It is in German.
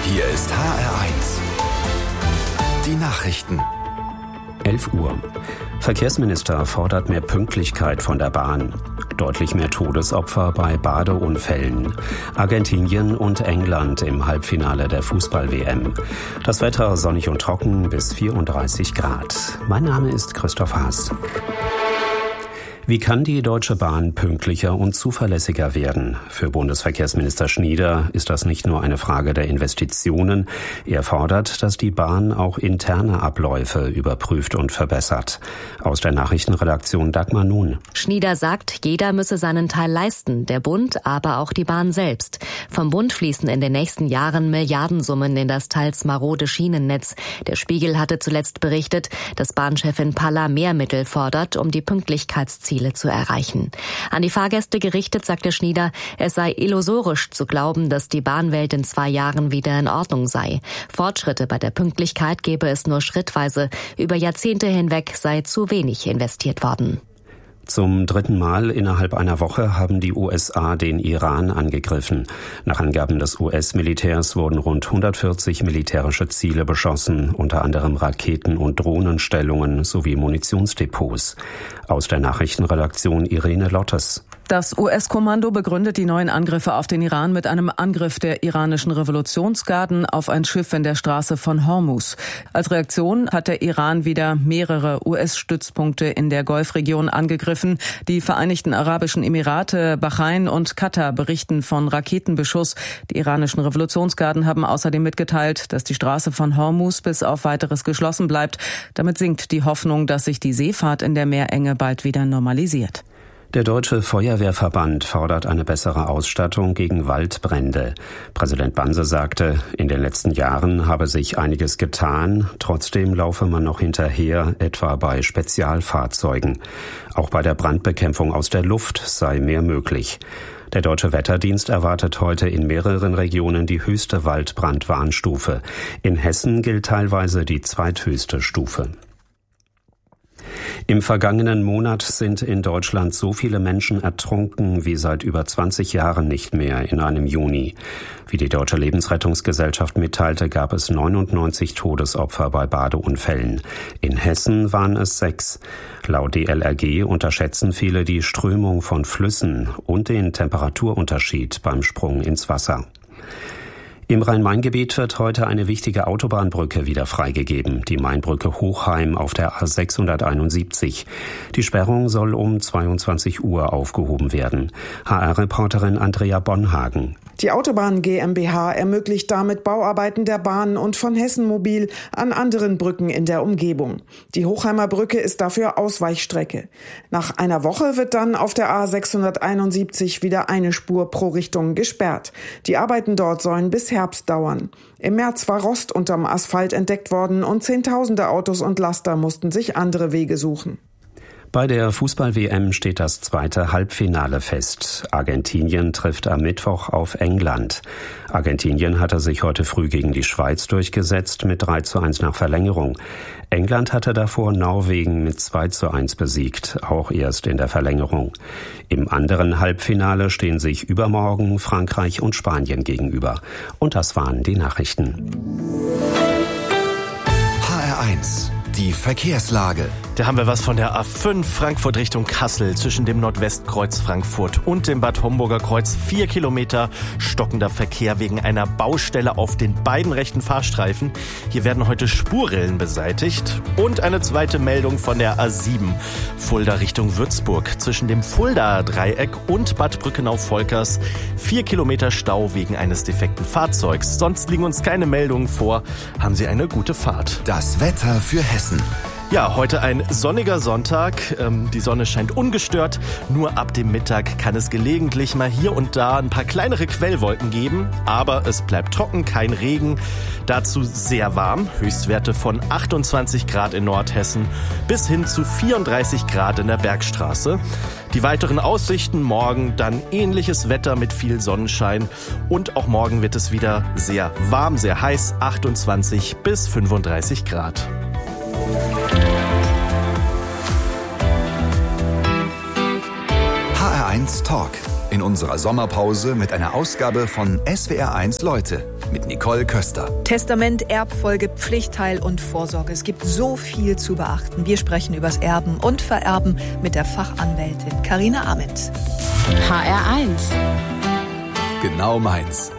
Hier ist HR1. Die Nachrichten. 11 Uhr. Verkehrsminister fordert mehr Pünktlichkeit von der Bahn. Deutlich mehr Todesopfer bei Badeunfällen. Argentinien und England im Halbfinale der Fußball-WM. Das Wetter sonnig und trocken bis 34 Grad. Mein Name ist Christoph Haas. Wie kann die Deutsche Bahn pünktlicher und zuverlässiger werden? Für Bundesverkehrsminister Schnieder ist das nicht nur eine Frage der Investitionen. Er fordert, dass die Bahn auch interne Abläufe überprüft und verbessert. Aus der Nachrichtenredaktion Dagmar Nun. Schnieder sagt, jeder müsse seinen Teil leisten, der Bund, aber auch die Bahn selbst. Vom Bund fließen in den nächsten Jahren Milliardensummen in das teils marode Schienennetz. Der Spiegel hatte zuletzt berichtet, dass Bahnchefin Palla mehr Mittel fordert, um die Pünktlichkeitsziele zu erreichen. An die Fahrgäste gerichtet sagte Schnieder, es sei illusorisch zu glauben, dass die Bahnwelt in 2 Jahren wieder in Ordnung sei. Fortschritte bei der Pünktlichkeit gebe es nur schrittweise. Über Jahrzehnte hinweg sei zu wenig investiert worden. Zum 3. Mal innerhalb einer Woche haben die USA den Iran angegriffen. Nach Angaben des US-Militärs wurden rund 140 militärische Ziele beschossen, unter anderem Raketen- und Drohnenstellungen sowie Munitionsdepots. Aus der Nachrichtenredaktion Irene Lottes. Das US-Kommando begründet die neuen Angriffe auf den Iran mit einem Angriff der iranischen Revolutionsgarden auf ein Schiff in der Straße von Hormuz. Als Reaktion hat der Iran wieder mehrere US-Stützpunkte in der Golfregion angegriffen. Die Vereinigten Arabischen Emirate, Bahrain und Katar berichten von Raketenbeschuss. Die iranischen Revolutionsgarden haben außerdem mitgeteilt, dass die Straße von Hormuz bis auf Weiteres geschlossen bleibt. Damit sinkt die Hoffnung, dass sich die Seefahrt in der Meerenge bald wieder normalisiert. Der Deutsche Feuerwehrverband fordert eine bessere Ausstattung gegen Waldbrände. Präsident Banse sagte, in den letzten Jahren habe sich einiges getan, trotzdem laufe man noch hinterher, etwa bei Spezialfahrzeugen. Auch bei der Brandbekämpfung aus der Luft sei mehr möglich. Der Deutsche Wetterdienst erwartet heute in mehreren Regionen die höchste Waldbrandwarnstufe. In Hessen gilt teilweise die zweithöchste Stufe. Im vergangenen Monat sind in Deutschland so viele Menschen ertrunken wie seit über 20 Jahren nicht mehr in einem Juni. Wie die Deutsche Lebensrettungsgesellschaft mitteilte, gab es 99 Todesopfer bei Badeunfällen. In Hessen waren es 6. Laut DLRG unterschätzen viele die Strömung von Flüssen und den Temperaturunterschied beim Sprung ins Wasser. Im Rhein-Main-Gebiet wird heute eine wichtige Autobahnbrücke wieder freigegeben, die Mainbrücke Hochheim auf der A671. Die Sperrung soll um 22 Uhr aufgehoben werden. HR-Reporterin Andrea Bonhagen. Die Autobahn GmbH ermöglicht damit Bauarbeiten der Bahn und von Hessen Mobil an anderen Brücken in der Umgebung. Die Hochheimer Brücke ist dafür Ausweichstrecke. Nach einer Woche wird dann auf der A671 wieder eine Spur pro Richtung gesperrt. Die Arbeiten dort sollen bis Herbst dauern. Im März war Rost unterm Asphalt entdeckt worden und Zehntausende Autos und Laster mussten sich andere Wege suchen. Bei der Fußball-WM steht das 2. Halbfinale fest. Argentinien trifft am Mittwoch auf England. Argentinien hatte sich heute früh gegen die Schweiz durchgesetzt mit 3:1 nach Verlängerung. England hatte davor Norwegen mit 2:1 besiegt, auch erst in der Verlängerung. Im anderen Halbfinale stehen sich übermorgen Frankreich und Spanien gegenüber. Und das waren die Nachrichten. HR1. Die Verkehrslage. Da haben wir was von der A5 Frankfurt Richtung Kassel zwischen dem Nordwestkreuz Frankfurt und dem Bad Homburger Kreuz. 4 Kilometer stockender Verkehr wegen einer Baustelle auf den beiden rechten Fahrstreifen. Hier werden heute Spurrillen beseitigt. Und eine zweite Meldung von der A7 Fulda Richtung Würzburg zwischen dem Fuldaer Dreieck und Bad Brückenau-Volkers. 4 Kilometer Stau wegen eines defekten Fahrzeugs. Sonst liegen uns keine Meldungen vor. Haben Sie eine gute Fahrt. Das Wetter für Hessen. Ja, heute ein sonniger Sonntag. Die Sonne scheint ungestört. Nur ab dem Mittag kann es gelegentlich mal hier und da ein paar kleinere Quellwolken geben. Aber es bleibt trocken, kein Regen. Dazu sehr warm. Höchstwerte von 28 Grad in Nordhessen bis hin zu 34 Grad in der Bergstraße. Die weiteren Aussichten: morgen dann ähnliches Wetter mit viel Sonnenschein. Und auch morgen wird es wieder sehr warm, sehr heiß. 28 bis 35 Grad. HR1 Talk. in unserer Sommerpause mit einer Ausgabe von SWR1 Leute mit Nicole Köster. Testament, Erbfolge, Pflichtteil und Vorsorge. Es gibt so viel zu beachten. Wir sprechen übers Erben und Vererben mit der Fachanwältin Carina Arment. HR1. Genau meins.